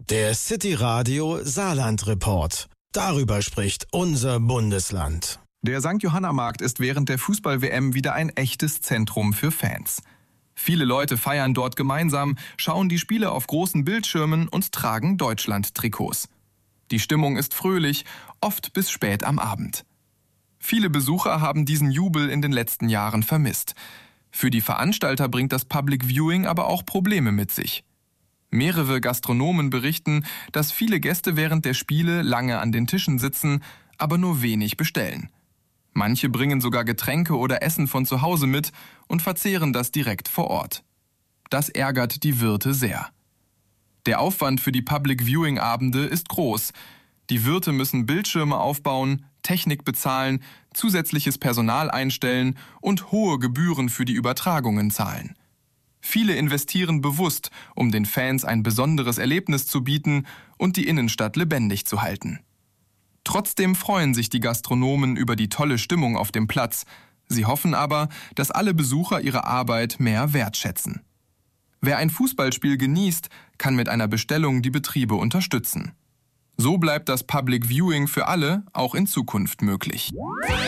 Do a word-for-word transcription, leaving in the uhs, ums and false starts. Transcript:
Der City Radio Saarland Report. Darüber spricht unser Bundesland. Der Sankt Johanna Markt ist während der Fußball-W M wieder ein echtes Zentrum für Fans. Viele Leute feiern dort gemeinsam, schauen die Spiele auf großen Bildschirmen und tragen Deutschland-Trikots. Die Stimmung ist fröhlich, oft bis spät am Abend. Viele Besucher haben diesen Jubel in den letzten Jahren vermisst. Für die Veranstalter bringt das Public Viewing aber auch Probleme mit sich. Mehrere Gastronomen berichten, dass viele Gäste während der Spiele lange an den Tischen sitzen, aber nur wenig bestellen. Manche bringen sogar Getränke oder Essen von zu Hause mit und verzehren das direkt vor Ort. Das ärgert die Wirte sehr. Der Aufwand für die Public Viewing Abende ist groß. Die Wirte müssen Bildschirme aufbauen, Technik bezahlen, zusätzliches Personal einstellen und hohe Gebühren für die Übertragungen zahlen. Viele investieren bewusst, um den Fans ein besonderes Erlebnis zu bieten und die Innenstadt lebendig zu halten. Trotzdem freuen sich die Gastronomen über die tolle Stimmung auf dem Platz. Sie hoffen aber, dass alle Besucher ihre Arbeit mehr wertschätzen. Wer ein Fußballspiel genießt, kann mit einer Bestellung die Betriebe unterstützen. So bleibt das Public Viewing für alle auch in Zukunft möglich.